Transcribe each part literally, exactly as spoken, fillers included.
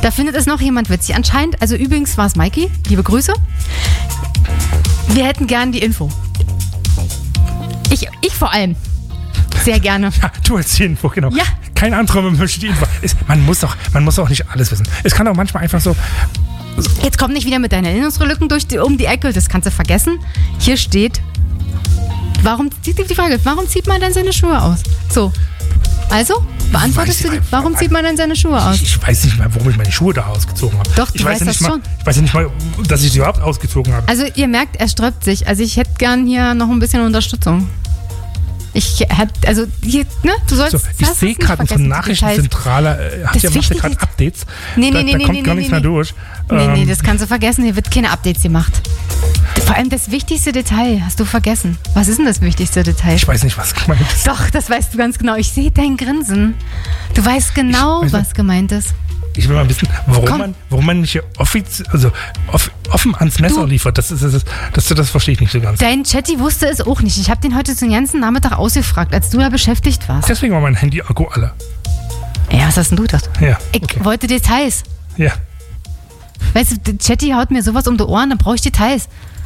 Da findet es noch jemand witzig. Anscheinend, also übrigens war es Mikey. Liebe Grüße. Wir hätten gern die Info. Ich, ich vor allem. Sehr gerne. Ja, du als die Info, genau. Ja. Kein anderer möchte die Info. Es, man, muss doch, man muss auch nicht alles wissen. Es kann auch manchmal einfach so... so. Jetzt komm nicht wieder mit deinen Erinnerungslücken durch die, um die Ecke. Das kannst du vergessen. Hier steht... Warum, die, die Frage, warum zieht man dann seine Schuhe aus? So. Also, beantwortest du die, warum zieht man dann seine Schuhe aus? Ich, ich weiß nicht mal, warum ich meine Schuhe da ausgezogen habe. Doch, du ich weiß weißt ja das nicht schon. Mal, ich weiß ja nicht mal, dass ich sie überhaupt ausgezogen habe. Also, ihr merkt, er sträubt sich. Also, ich hätte gern hier noch ein bisschen Unterstützung. Ich hätte, also, hier, ne, du sollst... So, ich sehe gerade, unsere Nachrichtenzentrale äh, hat ja macht ja gerade Updates. Nee, nee, da, nee, da nee, kommt nee, gar nee, nichts nee. mehr durch. Nee, Ähm, nee, das kannst du vergessen. Hier wird keine Updates gemacht. Vor allem das wichtigste Detail hast du vergessen. Was ist denn das wichtigste Detail? Ich weiß nicht, was gemeint ist. Doch, das weißt du ganz genau. Ich sehe dein Grinsen. Du weißt genau, Ich weiß was gemeint ist. Ich will mal wissen, warum Komm. man, warum man nicht hier offiz- also off- offen ans Messer Du. liefert. Das, ist, das, ist, das, das verstehe ich nicht so ganz. Dein Chatty wusste es auch nicht. Ich habe den heute den ganzen Nachmittag ausgefragt, als du da beschäftigt warst. Deswegen war mein Handy-Akku alle. Ja, was hast denn du das? Ja, Ich okay. wollte Details. Ja. Weißt du, der Chatty haut mir sowas um die Ohren, dann brauche ich Details.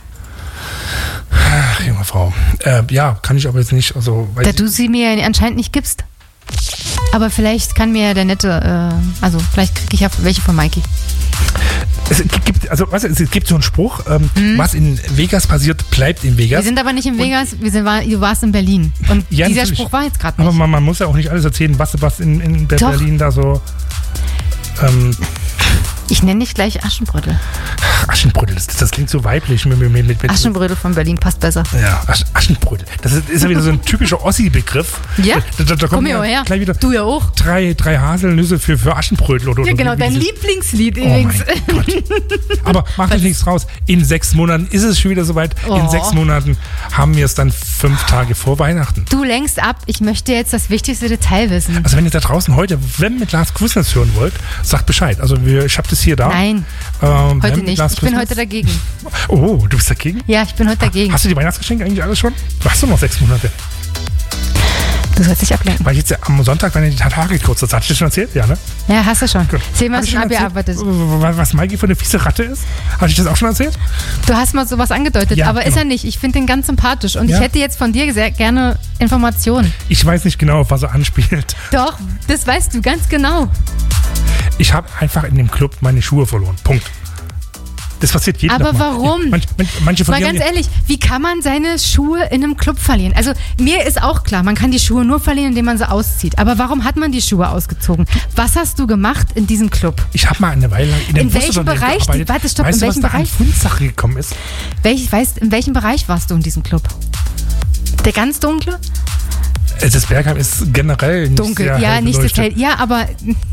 Ach, junge Frau. Äh, ja, kann ich aber jetzt nicht. Also, weiß Da ich, du sie mir anscheinend nicht gibst. Aber vielleicht kann mir der nette, äh, also vielleicht kriege ich ja welche von Mikey. es gibt, also, weißt du, es gibt so einen Spruch, ähm, Mhm. was in Vegas passiert, bleibt in Vegas. Wir sind aber nicht in Vegas, wir sind, war, du warst in Berlin. Und Ja, dieser natürlich. Spruch war jetzt gerade Aber nicht. man, man muss ja auch nicht alles erzählen, was, was in, in Doch. Berlin da so... Ähm, Ich nenne dich gleich Aschenbrödel. Aschenbrödel, das, das klingt so weiblich. Mit, mit, mit, mit, Aschenbrödel von Berlin passt besser. Ja, Asch, Aschenbrödel. Das ist, ist ja wieder so ein typischer Ossi-Begriff. Ja, Da, da, da komm kommen hier ja her. gleich wieder Du ja auch. drei, drei Haselnüsse für, für Aschenbrödel. Oder, Ja, oder genau, wie- wie dein sie- Lieblingslied Oh übrigens. mein Gott. Aber macht euch nichts raus. In sechs Monaten ist es schon wieder soweit. Oh. In sechs Monaten haben wir es dann fünf Tage vor Weihnachten. Du lenkst ab, ich möchte jetzt das wichtigste Detail wissen. Also wenn ihr da draußen heute Wem mit Last Christmas hören wollt, sagt Bescheid. Also wir, ich habe das hier da. Nein, Ähm, heute Wem mit nicht. Last Ich bin Christmas. heute dagegen. Oh, du bist dagegen? Ja, ich bin heute dagegen. Hast du die Weihnachtsgeschenke eigentlich alles schon? Du hast doch noch sechs Monate. Du sollst dich ablenken. Weil jetzt ja am Sonntag, wenn ihr die Tage kurz, das hast du dir schon erzählt? Ja, ne? Ja, hast du schon. Gut. Zehnmal Hab ich schon erzählt, abgearbeitet. w- was Mikey für eine fiese Ratte ist? Habe ich das auch schon erzählt? Du hast mal sowas angedeutet, Ja, aber ist genau. er nicht. Ich finde den ganz sympathisch und Ja. ich hätte jetzt von dir sehr gerne Informationen. Ich weiß nicht genau, auf was er anspielt. Doch, das weißt du ganz genau. Ich habe einfach in dem Club meine Schuhe verloren. Punkt. Das passiert jedem Aber Mal. warum? Manch, manch, manche Mal verlieren... ganz ehrlich, wie kann man seine Schuhe in einem Club verlieren? Also mir ist auch klar, man kann die Schuhe nur verlieren, indem man sie auszieht. Aber warum hat man die Schuhe ausgezogen? Was hast du gemacht in diesem Club? Ich habe mal eine Weile lang in dem In welchem Busunternehmen Bereich? gearbeitet. Warte, stopp, weißt in du, welchem was da Bereich? an Fundsache gekommen ist? Welch, weißt, in welchem Bereich warst du in diesem Club? Der ganz dunkle? Äh, Das Bergheim ist generell nicht Dunkel, sehr ja, hell nicht das beleuchtet. hell. Ja, aber...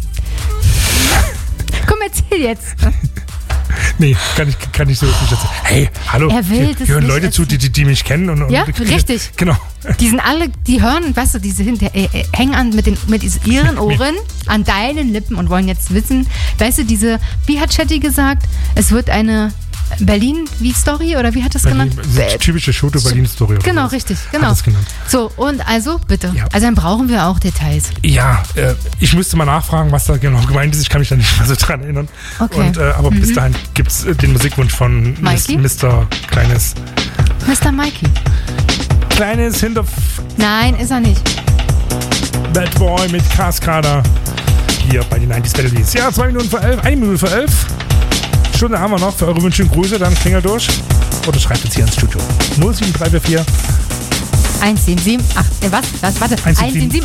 Komm, erzähl jetzt. Nee, kann ich, kann ich so nicht erzählen. Hey, hallo, Er will hier, das hier hören nicht Leute zu, die, die, die mich kennen. Und, und Ja, die- richtig. Genau. Die sind alle, die hören, weißt du, diese hinter, äh, äh, hängen an mit, den, mit is- ihren Ohren an deinen Lippen und wollen jetzt wissen, weißt du, diese, wie hat Chatty gesagt, es wird eine Berlin, wie Story oder wie hat das Berlin, genannt? diese typische Schoto-Berlin-Story. oder Genau, sowas. richtig, Hat genau. das genannt. So, und also, bitte. Ja. Also dann brauchen wir auch Details. Ja, äh, ich müsste mal nachfragen, was da genau gemeint ist. Ich kann mich da nicht mehr so dran erinnern. Okay. Und, äh, aber bis dahin gibt es äh, den Musikwunsch von Mikey? Mister Kleines. Mister Mikey. Kleines hinter Nein, ist er nicht. Bad Boy mit Cascada. Hier bei den neunzig Melodies. Ja, zwei Minuten vor elf, eine Minute vor elf. Stunde haben wir noch für eure Wünsche und Grüße. Dann klingelt durch. Oder schreibt uns hier ins Studio. null sieben drei vier vier eins sieben sieben, ach, äh, was? was? Warte, eins sieben sieben. eins sieben sieben